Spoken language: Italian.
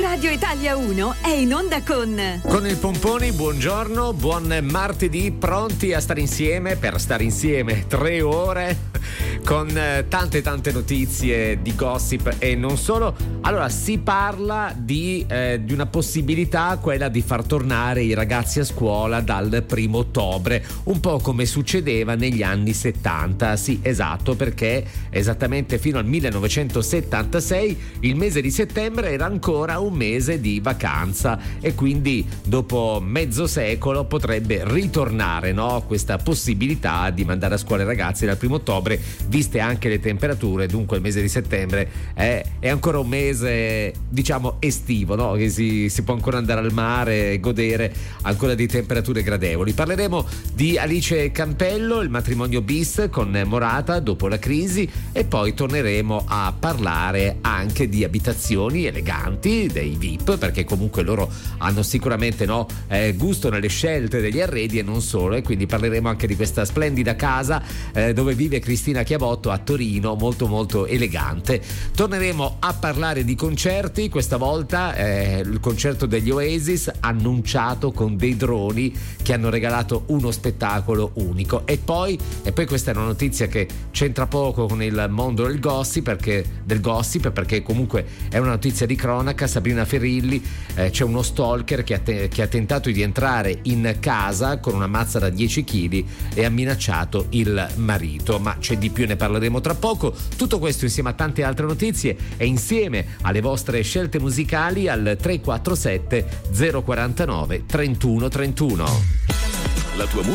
Radio Italia 1 è in onda con il Pomponi. Buongiorno, buon martedì, pronti a stare insieme per stare insieme 3 ore con tante notizie di gossip e non solo. Allora, si parla di una possibilità, quella di far tornare i ragazzi a scuola dal 1 ottobre, un po' come succedeva negli anni 70. Sì, esatto, perché esattamente fino al 1976 il mese di settembre era ancora un mese di vacanza e quindi dopo mezzo secolo potrebbe ritornare, no, questa possibilità di mandare a scuola i ragazzi dal 1 ottobre, viste anche le temperature. Dunque il mese di settembre è ancora un mese, diciamo, estivo, no? Che si può ancora andare al mare e godere ancora di temperature gradevoli. Parleremo di Alice Campello, il matrimonio bis con Morata dopo la crisi, e poi torneremo a parlare anche di abitazioni eleganti, dei VIP, perché comunque loro hanno sicuramente, no, gusto nelle scelte degli arredi e non solo, e quindi parleremo anche di questa splendida casa dove vive Cristina Chiavotto a Torino, molto elegante. Torneremo a parlare di concerti, questa volta il concerto degli Oasis, annunciato con dei droni che hanno regalato uno spettacolo unico. E poi questa è una notizia che c'entra poco con il mondo del gossip, perché comunque è una notizia di cronaca. Sabrina Ferilli, c'è uno stalker che ha tentato di entrare in casa con una mazza da 10 kg e ha minacciato il marito, ma c'è di più, ne parleremo tra poco. Tutto questo insieme a tante altre notizie e insieme alle vostre scelte musicali al 347 049 3131. La tua